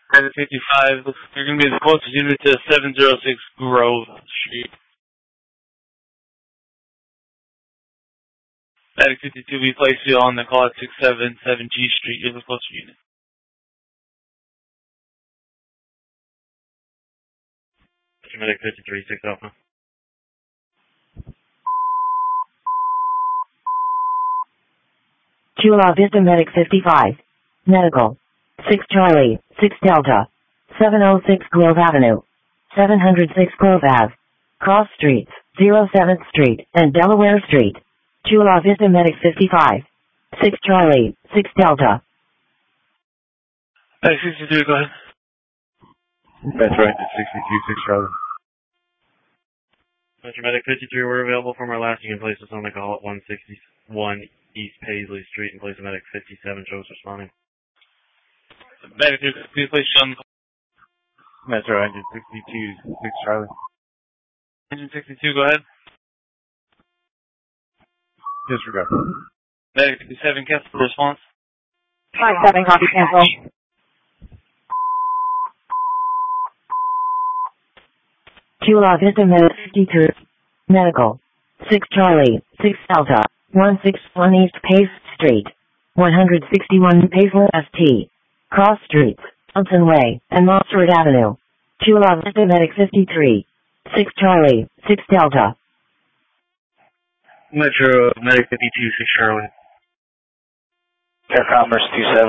At 55, looks like you're going to be the closest unit to 706 Grove Street. Medic 52, we place you on the call at 677 G Street. You're the closer unit. Medic 53, 6 Alpha. Chula Vista Medic 55. Medical. 6 Charlie, 6 Delta. 706 Grove Avenue. 706 Grove Ave. Cross Streets, 07th Street and Delaware Street. Chula Vista Medic 55. 6 Charlie, 6 Delta. Medic 62, go ahead. That's right, it's 62, 6 Charlie. Medic 53, we're available from our last unit. Place us on the call at 161 East Paisley Street and place a Medic 57. Show us responding. Medic 52, please place you on the call. Metro Engine 62, 6 Charlie. Engine 62, go ahead. Disregard. Medic 57, cancel the response. 57, copy, cancel. Chula Vista Medic 52. Medical. 6 Charlie, 6 Delta. 161 East Pace Street. 161 Paisley ST. Cross Streets, Johnson Way, and Mossford Avenue. Chula Vista Medic 53. 6 Charlie, 6 Delta. Metro Medic 52, 6 Charlie. Air Commerce 27.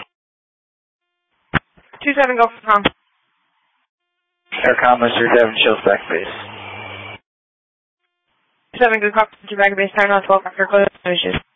27, go for Tom. Air Commerce 37, shows back base. 7, good copy to back base, time on 12 after close, no issues.